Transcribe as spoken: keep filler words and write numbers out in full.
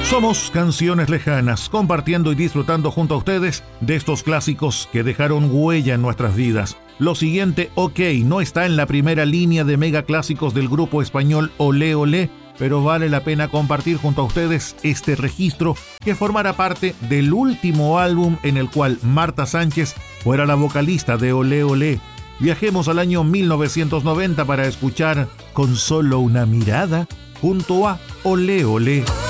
Somos Canciones Lejanas, compartiendo y disfrutando junto a ustedes de estos clásicos que dejaron huella en nuestras vidas. Lo siguiente, ok, no está en la primera línea de mega clásicos del grupo español Olé Olé, pero vale la pena compartir junto a ustedes este registro que formará parte del último álbum en el cual Marta Sánchez fuera la vocalista de Olé Olé. Viajemos al año mil novecientos noventa para escuchar Con solo una mirada junto a Olé Olé.